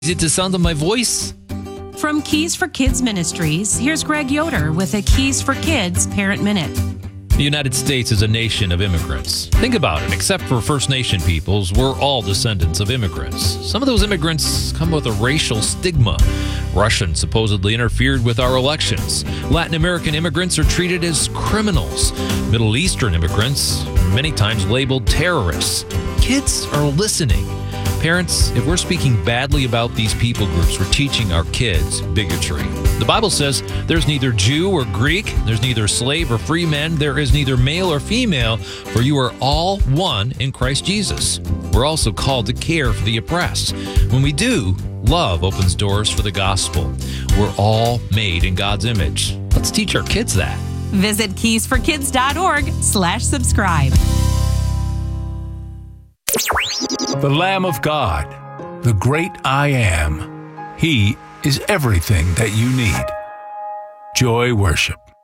Is it the sound of my voice? From Keys for Kids Ministries, here's Greg Yoder with a Keys for Kids Parent Minute. The United States is a nation of immigrants. Think about it. Except for First Nation peoples, we're all descendants of immigrants. Some of those immigrants come with a racial stigma. Russians supposedly interfered with our elections. Latin American immigrants are treated as criminals. Middle Eastern immigrants, many times labeled terrorists. Kids are listening. Parents, if we're speaking badly about these people groups, we're teaching our kids bigotry. The Bible says there's neither Jew or Greek, there's neither slave or free man, there is neither male or female, for you are all one in Christ Jesus. We're also called to care for the oppressed. When we do, love opens doors for the gospel. We're all made in God's image. Let's teach our kids that. Visit keysforkids.org/subscribe. The Lamb of God, the great I Am. He is everything that you need. Joy Worship.